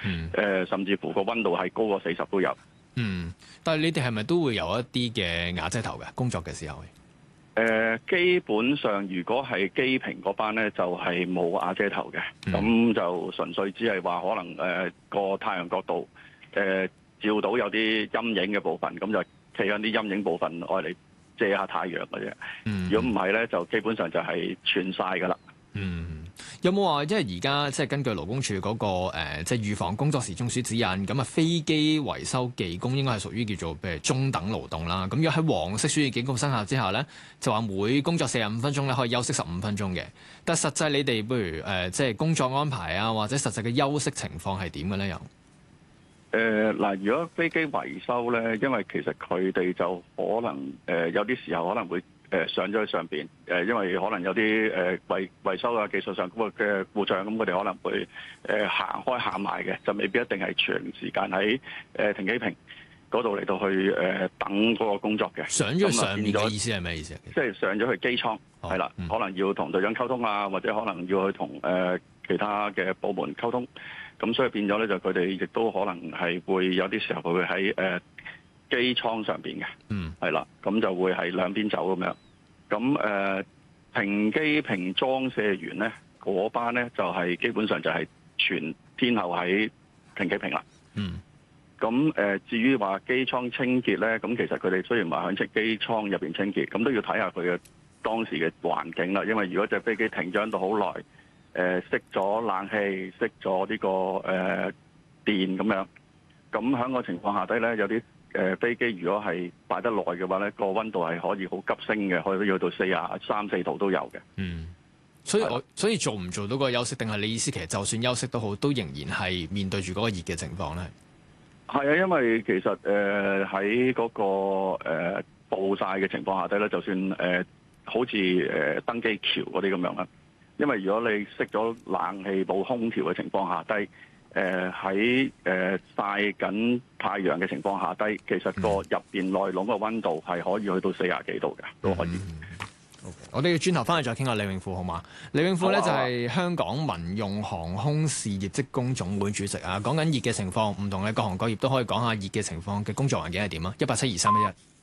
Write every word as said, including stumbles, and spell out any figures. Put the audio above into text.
嗯呃、甚至乎個溫度係高過四十都有。 嗯，但係你哋係咪都會有一啲嘅瓦遮頭嘅工作嘅時候？ 誒、呃、基本上，如果係機坪嗰班咧，就係、是、冇瓦遮頭嘅，咁、嗯、就純粹只係話可能誒個、呃、太陽角度誒、呃、照到有啲陰影嘅部分，咁就企喺啲陰影部分愛嚟遮下太陽嘅啫。如果唔係咧，就基本上就係全曬噶啦。 嗯，有冇話，因為而家即係根據勞工處嗰、那個誒、呃，即係預防工作時中暑指引，咁啊飛機維修技工應該係屬於叫做譬如中等勞動啦。咁如果喺黃色暑熱警告生效之下咧，就話每工作四十五分鐘咧可以休息十五分鐘嘅。但係實際你哋不如誒、呃，即係工作安排啊，或者實際嘅休息情況係點嘅咧？又誒嗱，如果飛機維修咧，因為其實佢哋就可能誒、呃、有啲時候可能會。誒上咗去上邊，誒因為可能有啲誒維維修啊技術上嘅故障，咁佢哋可能會誒行開行埋嘅，就未必一定係長時間喺誒停機坪嗰度嚟到去誒等嗰個工作嘅。 上咗上面嘅意思係咩意思？ 即係上咗去機艙，係啦、哦，可能要同隊長溝通啊，或者可能要去同誒其他嘅部門溝通，咁所以變咗咧就佢哋亦都可能係會有啲時候會喺誒機艙上邊嘅，嗯，係啦，咁就會係兩邊走咁樣。咁誒、呃、停機坪裝卸員咧，嗰班咧就係、是、基本上就係全天候喺停機坪啦。嗯。咁誒、呃、至於話機艙清潔咧，咁其實佢哋雖然話喺隻機艙入邊清潔，咁都要睇下佢嘅當時嘅環境啦。因為如果隻飛機停咗喺度好耐，誒熄咗冷氣，熄咗呢個誒、呃、電咁樣，咁喺個情況下低咧，有啲。誒、呃、飛機如果係擺得耐嘅話咧，個溫度係可以好急升嘅，可以去到四十三四度都有嘅。 嗯，所以我所以做唔做到個休息，定係你意思其實就算休息都好，都仍然係面對住嗰個熱嘅情況咧？ 係啊，因為其實誒喺嗰個誒暴曬嘅情況下低咧，就算誒、呃、好似誒、呃、登機橋嗰啲咁樣啦，因為如果你熄咗冷氣冇空調嘅情況下低。誒喺誒曬緊太陽嘅情況下低，其實個入邊內籠嘅溫度係可以去到四十幾度嘅，都可以。 嗯、okay. 我哋要轉頭翻去再傾下李永富好嘛？李永富咧、啊、就係、是、香港民用航空事業職工總會主席啊，講緊熱嘅情況，唔同嘅各行各業都可以講下熱嘅情況嘅工作環境係點啊？一八七二三一一。